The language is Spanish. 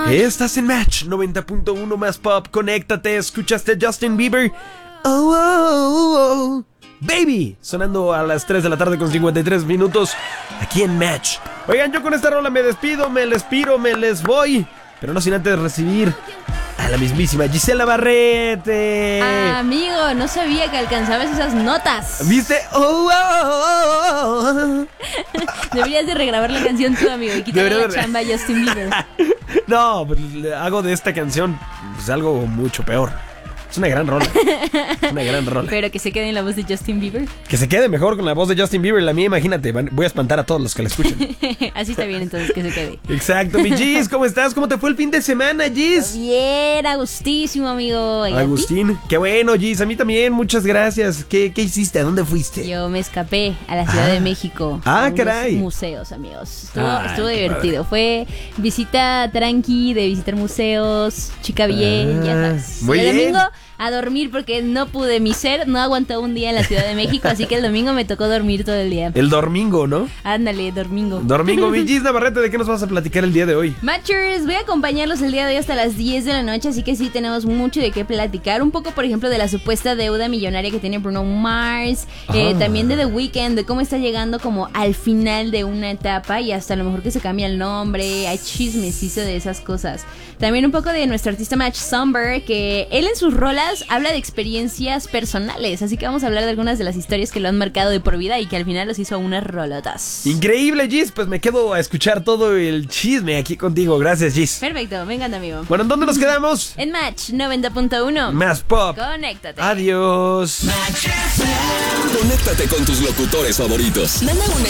Estás en Match 90.1 más pop. Conéctate, escuchaste Justin Bieber. Oh, oh, oh, Baby, sonando a las 3 de la tarde con 53 minutos aquí en Match. Oigan, yo con esta rola me despido, me les piro, me les voy, pero no sin antes recibir a la mismísima Gisela Barrete. Amigo, no sabía que alcanzabas esas notas. ¿Viste? Oh, oh, oh. Deberías de regrabar la canción tú, amigo, y quitarle la chamba a Justin Bieber. No, pues hago de esta canción pues, algo mucho peor. Es una gran rola. Una gran rola. Pero que se quede en la voz de Justin Bieber. Que se quede mejor con la voz de Justin Bieber. La mía, imagínate, voy a espantar a todos los que la escuchan. Así está bien, entonces, que se quede. Exacto, mi Gis, ¿cómo estás? ¿Cómo te fue el fin de semana, Gis? Bien, agustísimo, amigo. Agustín, qué bueno, Gis. A mí también, muchas gracias. ¿Qué hiciste? ¿A dónde fuiste? Yo me escapé a la Ciudad de México. Ah, caray. Museos, amigos. Estuvo divertido. Fue visita tranqui, de visitar museos, chica bien, ya sabes. Muy el bien. domingo a dormir porque no pude, mi ser no aguantó un día en la Ciudad de México, así que el domingo me tocó dormir todo el día. El domingo, ¿no? Ándale, domingo. Domingo, mi Gis Navarrete, ¿de qué nos vas a platicar el día de hoy? Matchers, voy a acompañarlos el día de hoy hasta las 10 de la noche, así que sí tenemos mucho de qué platicar. Un poco, por ejemplo, de la supuesta deuda millonaria que tiene Bruno Mars, también de The Weeknd, de cómo está llegando como al final de una etapa y hasta a lo mejor que se cambia el nombre, hay chismecizo de esas cosas. También un poco de nuestro artista Match Somber, que él en sus rolas habla de experiencias personales, así que vamos a hablar de algunas de las historias que lo han marcado de por vida y que al final los hizo unas rolotas. Increíble, Gis, pues me quedo a escuchar todo el chisme aquí contigo. Gracias, Gis. Perfecto, me encanta, amigo. Bueno, ¿en dónde nos quedamos? En Match 90.1 Más pop. Conéctate. Adiós. Conéctate con tus locutores favoritos. Manda un